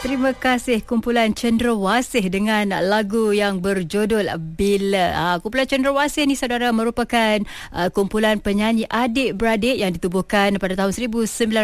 terima kasih kumpulan Cenderawasih dengan lagu yang berjudul Bila. Kumpulan Cenderawasih ni saudara merupakan kumpulan penyanyi adik-beradik yang ditubuhkan pada tahun 19